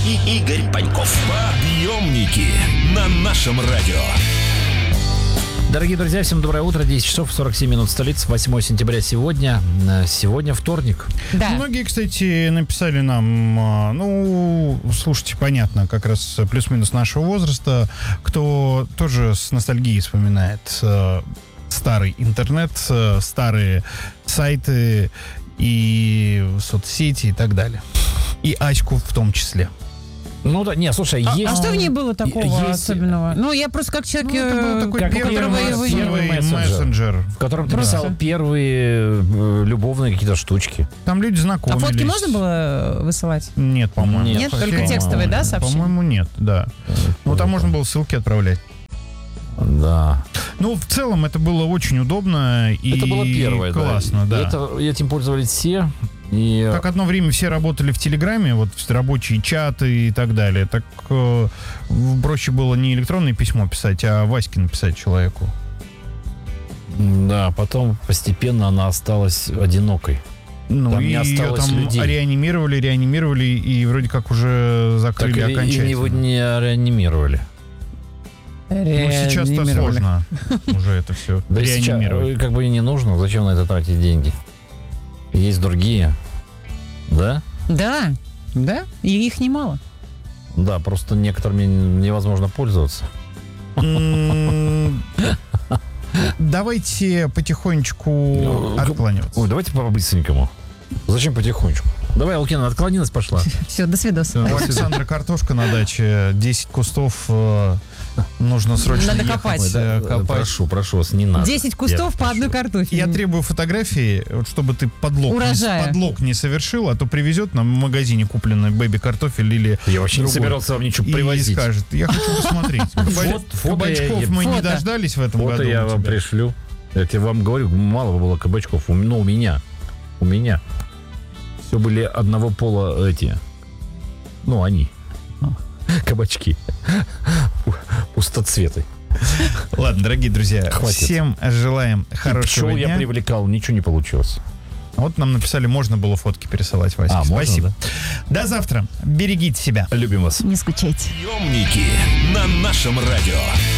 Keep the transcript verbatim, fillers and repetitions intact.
и Игорь Паньков. Подъемники на нашем радио. Дорогие друзья, всем доброе утро. десять часов сорок семь минут столицы. восьмое сентября сегодня. Сегодня вторник. Да. Многие, кстати, написали нам, ну, слушайте, понятно, как раз плюс-минус нашего возраста, кто тоже с ностальгией вспоминает э, старый интернет, э, старые сайты и соцсети и так далее. И Аську в том числе. Ну да, не, слушай, А, есть... а что в ней было такого есть- особенного? Ну, я просто как человек, Ну, это был э, такой как первый, которого я его не- первый мессенджер. мессенджер. в котором ты Просто. писал первые э, любовные какие-то штучки. Там люди А знакомились. фотки можно было высылать? Нет, по-моему. Нет, Нет, вообще, только текстовые, да, сообщения? По-моему, нет, да. Ну, там можно было ссылки отправлять. Да. Ну, в целом, это было очень удобно и Это было первое, классно, да. И это, этим пользовались все. И Как одно время все работали в Телеграме, вот рабочие чаты и так далее, так э, проще было не электронное письмо писать, а Ваське написать человеку. да, потом постепенно она осталась одинокой. Ну, Там и не ее осталось там людей. реанимировали, реанимировали, и вроде как уже закрыли Так и, и окончательно. его не реанимировали. Ну, сейчас-то Реанимировали. сложно уже это все Да и сейчас реанимировать. э, как бы и не нужно. Зачем на это тратить деньги? Есть другие. Да? Да, да, и их немало. Да, просто некоторыми невозможно пользоваться. М, Давайте потихонечку Ну, откланиваться. Ой, давайте по-быстренькому. Зачем потихонечку? Давай, Алкина, отклонилась, пошла. Все, до свидос. У Александра картошка на даче, десять кустов э, нужно срочно Надо ехать, копать. э, Э, копать. Прошу, прошу вас, не надо. десять кустов Я по одной прошу. картофелине. Я требую фотографии, вот чтобы ты подлог, не, Урожая. подлог не совершил, а то привезет нам в магазине купленный бэби-картофель или Я вообще не другой. собирался вам ничего и привозить. скажет, я хочу посмотреть. Фото- фото Кабачков я- мы не Фото. дождались в этом Фото году. я у вам тебя. пришлю. Я тебе вам говорю, мало было кабачков. У- Ну, у меня. У меня. Все были одного пола эти. Ну, они. Кабачки. Пустоцветы. Ладно, дорогие друзья, Хватит. всем желаем хорошего Пчел дня. я привлекал, ничего не получилось. Вот нам написали, можно было фотки пересылать, Ваське. А, можно, Спасибо. До завтра. Берегите себя. Любим вас. Не скучайте. Подъемники на нашем радио.